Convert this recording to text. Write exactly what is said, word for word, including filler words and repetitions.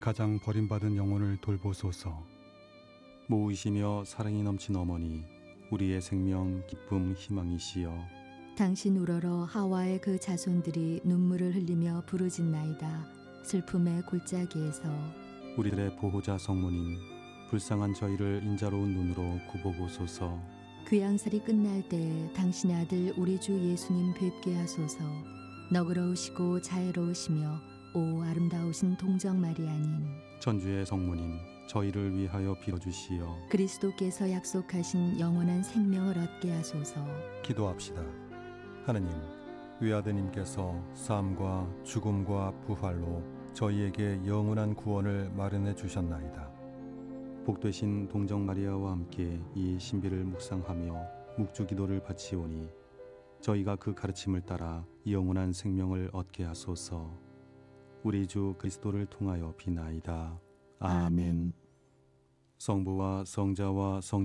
가장 버림받은 영혼을 돌보소서. 모이시며 사랑이 넘친 어머니, 우리의 생명, 기쁨, 희망이시여. 당신 우러러 하와의 그 자손들이 눈물을 흘리며 부르짖나이다. 슬픔의 골짜기에서 우리들의 보호자 성모님, 불쌍한 저희를 인자로운 눈으로 굽어보소서. 귀양살이 끝날 때 당신의 아들 우리 주 예수님 뵙게 하소서. 너그러우시고 자애로우시며 오 아름다우신 동정 마리아님, 천주의 성모님, 저희를 위하여 빌어주시어. 그리스도께서 약속하신 영원한 생명을 얻게 하소서. 기도합시다. 하느님, 외아드님께서 삶과 죽음과 부활로 저희에게 영원한 구원을 마련해 주셨나이다. 복되신 동정 마리아와 함께 이 신비를 묵상하며 묵주 기도를 바치오니 저희가 그 가르침을 따라 영원한 생명을 얻게 하소서. 우리 주 그리스도를 통하여 비나이다. 아멘. 성부와 성자와 성